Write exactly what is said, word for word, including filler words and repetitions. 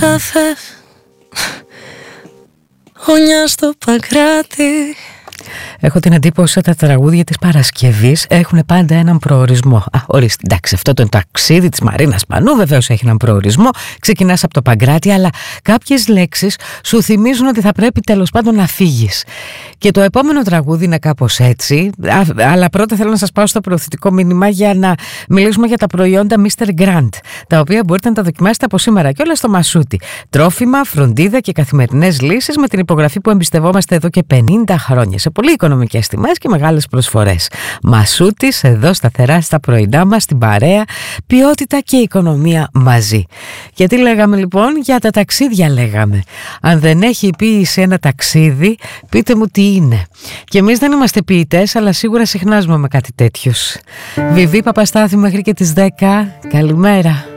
καφέ, γωνιά στο Παγκράτη. Έχω την εντύπωση ότι τα τραγούδια της Παρασκευής έχουν πάντα έναν προορισμό. Α, ορίστε, εντάξει, αυτό το ταξίδι της Μαρίνας Πανού βεβαίως έχει έναν προορισμό. Ξεκινάς από το Παγκράτη, αλλά κάποιες λέξεις σου θυμίζουν ότι θα πρέπει τέλος πάντων να φύγεις. Και το επόμενο τραγούδι είναι κάπως έτσι. Α, αλλά πρώτα θέλω να σας πάω στο προωθητικό μήνυμα για να μιλήσουμε για τα προϊόντα μίστερ Grant, τα οποία μπορείτε να τα δοκιμάσετε από σήμερα και όλα στο Μασούτι. Τρόφιμα, φροντίδα και καθημερινές λύσεις με την υπογραφή που εμπιστευόμαστε εδώ και πενήντα χρόνια. Σε πολύ οικονομικές τιμές και μεγάλες προσφορές. Μασούτης, εδώ σταθερά στα πρωινά μας, στην παρέα, ποιότητα και οικονομία μαζί. Γιατί λέγαμε λοιπόν, για τα ταξίδια λέγαμε. Αν δεν έχει ποίηση ένα ταξίδι, πείτε μου τι είναι. Και εμείς δεν είμαστε ποιητές, αλλά σίγουρα συχνάζουμε με κάτι τέτοιους. Βιβί Παπαστάθη μέχρι και τις δέκα. Καλημέρα.